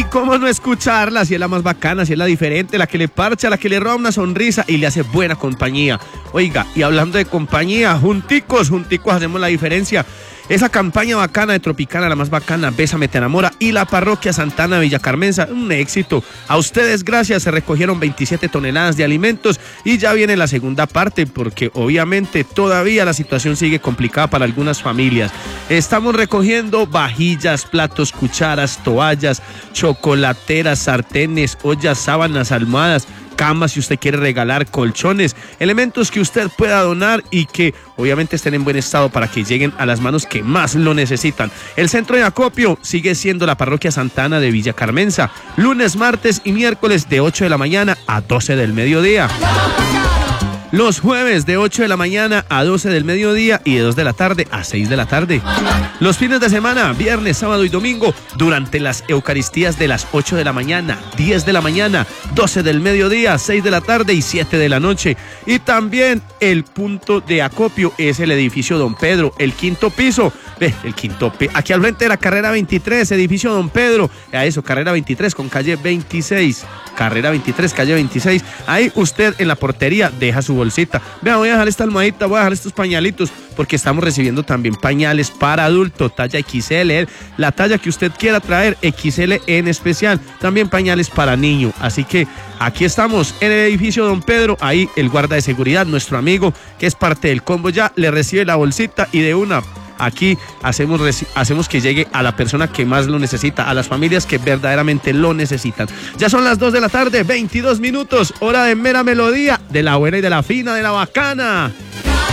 ¿Cómo no escucharla? Si es la más bacana, si es la diferente, la que le parcha, la que le roba una sonrisa y le hace buena compañía. Oiga, y hablando de compañía, junticos hacemos la diferencia. Esa campaña bacana de Tropicana, la más bacana, Bésame te enamora, y la parroquia Santana Villa Carmenza, un éxito. A ustedes gracias, se recogieron 27 toneladas de alimentos y ya viene la segunda parte porque obviamente todavía la situación sigue complicada para algunas familias. Estamos recogiendo vajillas, platos, cucharas, toallas, chocolateras, sartenes, ollas, sábanas, almohadas, camas, si usted quiere regalar, colchones, elementos que usted pueda donar y que obviamente estén en buen estado para que lleguen a las manos que más lo necesitan. El centro de acopio sigue siendo la parroquia Santana de Villa Carmenza, lunes, martes y miércoles de 8 de la mañana a 12 del mediodía. Los jueves de 8 de la mañana a 12 del mediodía y de 2 de la tarde a 6 de la tarde. Los fines de semana, viernes, sábado y domingo, durante las Eucaristías de las 8 de la mañana, 10 de la mañana, 12 del mediodía, 6 de la tarde y 7 de la noche. Y también el punto de acopio es el edificio Don Pedro, el quinto piso. Aquí al frente de la carrera 23, edificio Don Pedro. A eso, carrera 23 con calle 26. Carrera 23, calle 26. Ahí usted en la portería deja su bolsita. Vea, voy a dejar esta almohadita, voy a dejar estos pañalitos, porque estamos recibiendo también pañales para adulto, talla XL, la talla que usted quiera traer, XL en especial. También pañales para niño. Así que aquí estamos en el edificio Don Pedro. Ahí el guarda de seguridad, nuestro amigo, que es parte del combo ya, le recibe la bolsita y de una... Aquí hacemos que llegue a la persona que más lo necesita, a las familias que verdaderamente lo necesitan. Ya son las 2 de la tarde, 22 minutos, hora de mera melodía, de la buena y de la fina, de la bacana.